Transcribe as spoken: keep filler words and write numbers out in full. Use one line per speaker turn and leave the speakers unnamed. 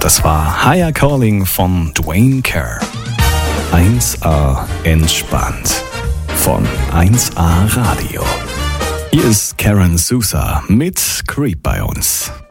Das war Higher Calling von Dwayne Kerr. eins A entspannt von eins A Radio. Hier ist Karen Sousa mit Creep bei uns.